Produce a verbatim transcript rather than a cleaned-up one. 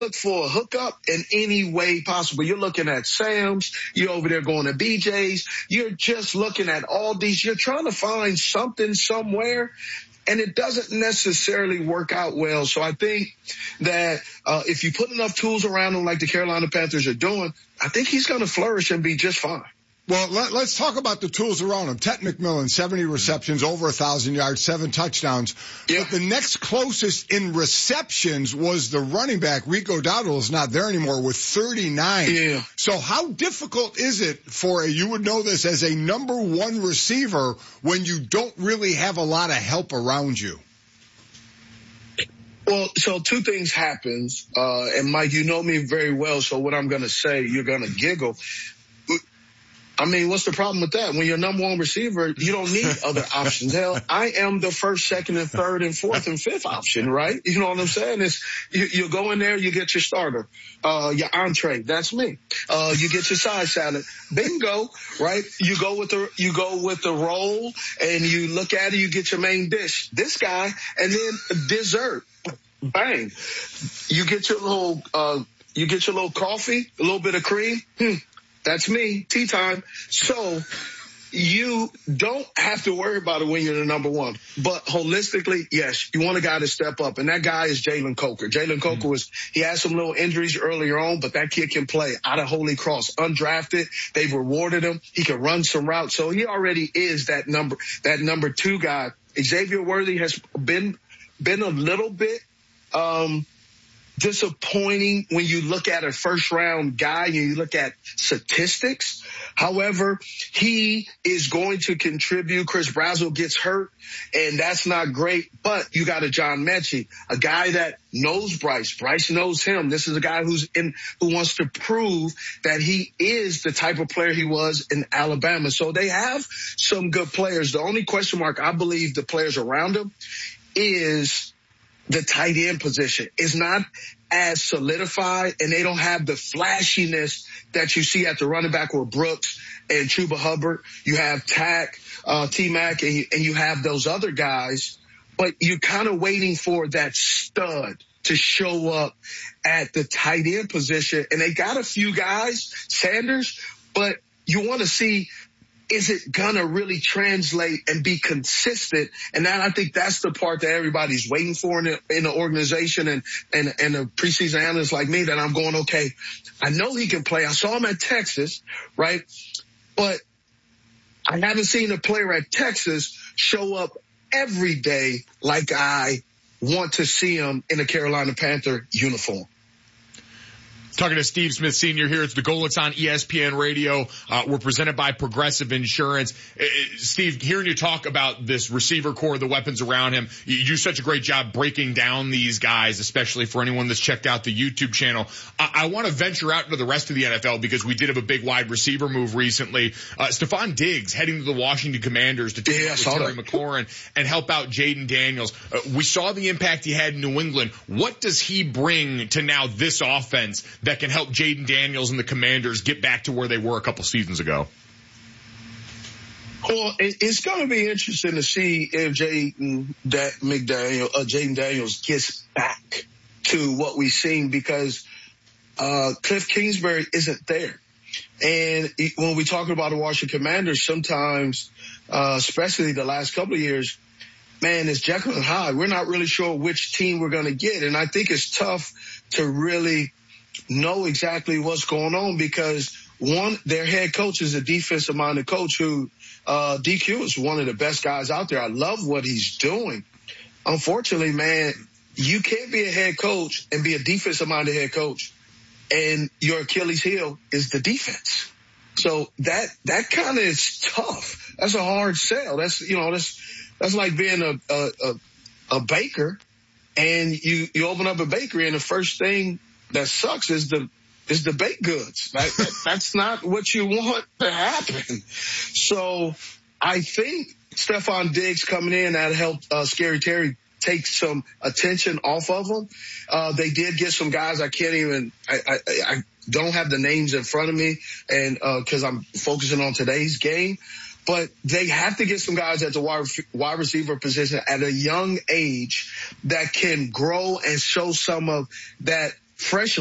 look for a hookup in any way possible. You're looking at Sam's. You're over there going to B J's. You're just looking at all these. You're trying to find something somewhere, and it doesn't necessarily work out well. So I think that uh, if you put enough tools around him like the Carolina Panthers are doing, I think he's going to flourish and be just fine. Well, let, let's talk about the tools around him. Ted McMillan, seventy receptions, over one thousand yards, seven touchdowns. Yeah. But the next closest in receptions was the running back. Rico Dowdle is not there anymore with thirty-nine. Yeah. So how difficult is it for a, you would know this, as a number one receiver when you don't really have a lot of help around you? Well, so two things happens. Uh, and Mike, you know me very well. So what I'm going to say, you're going to giggle. I mean, what's the problem with that? When you're number one receiver, you don't need other options. Hell, I am the first, second, and third, and fourth, and fifth option, right? You know what I'm saying? It's you, you go in there, you get your starter, uh, your entree. That's me. Uh, you get your side salad. Bingo, right? You go with the you go with the roll, and you look at it. You get your main dish. This guy, and then dessert. Bang. You get your little uh, you get your little coffee, a little bit of cream. Hmm. That's me, tea time. So you don't have to worry about it when you're the number one. But holistically, yes, you want a guy to step up. And that guy is Jalen Coker. Jalen Coker mm-hmm. was, he had some little injuries earlier on, but that kid can play out of Holy Cross, undrafted. They've rewarded him. He can run some routes. So he already is that number, that number two guy. Xavier Worthy has been, been a little bit, um, disappointing when you look at a first round guy and you look at statistics. However, he is going to contribute. Chris Brazzell gets hurt, and that's not great. But you got a John Mechie, a guy that knows Bryce. Bryce knows him. This is a guy who's in, who wants to prove that he is the type of player he was in Alabama. So they have some good players. The only question mark, I believe, the players around him is the tight end position is not as solidified, and they don't have the flashiness that you see at the running back with Brooks and Chuba Hubbard. You have Tack, uh, T-Mac, and you, and you have those other guys, but you're kind of waiting for that stud to show up at the tight end position. And they got a few guys, Sanders, but you want to see, is it going to really translate and be consistent? And that, I think that's the part that everybody's waiting for in the, in the organization and, and, and the preseason analysts like me, that I'm going, okay, I know he can play. I saw him at Texas, right? But I haven't seen a player at Texas show up every day like I want to see him in a Carolina Panther uniform. Talking to Steve Smith Senior here. It's the Golics on E S P N Radio. Uh, we're presented by Progressive Insurance. Uh, Steve, hearing you talk about this receiver core, the weapons around him, you do such a great job breaking down these guys, especially for anyone that's checked out the YouTube channel. I, I want to venture out into the rest of the N F L because we did have a big wide receiver move recently. Uh, Stephon Diggs heading to the Washington Commanders to team yeah, up with Terry McLaurin and help out Jaden Daniels. Uh, we saw the impact he had in New England. What does he bring to now this offense that can help Jaden Daniels and the Commanders get back to where they were a couple seasons ago? Well, it's going to be interesting to see if Jaden McDaniel, uh, Jaden Daniels gets back to what we've seen, because uh, Cliff Kingsbury isn't there. And when we talk about the Washington Commanders, sometimes, uh, especially the last couple of years, man, it's Jekyll and Hyde. We're not really sure which team we're going to get. And I think it's tough to really know exactly what's going on, because one, their head coach is a defensive minded coach who, uh, D Q is one of the best guys out there. I love what he's doing. Unfortunately, man, you can't be a head coach and be a defensive minded head coach, and your Achilles heel is the defense. So that, that kind of is tough. That's a hard sell. That's, you know, that's, that's like being a, a, a, a baker, and you, you open up a bakery, and the first thing that sucks is the is the baked goods. That, that, that's not what you want to happen. So I think Stephon Diggs coming in, that helped uh, Scary Terry take some attention off of him. Uh, they did get some guys. I can't even. I, I, I don't have the names in front of me, and because uh, I'm focusing on today's game. But they have to get some guys at the wide, wide receiver position at a young age that can grow and show some of that fresh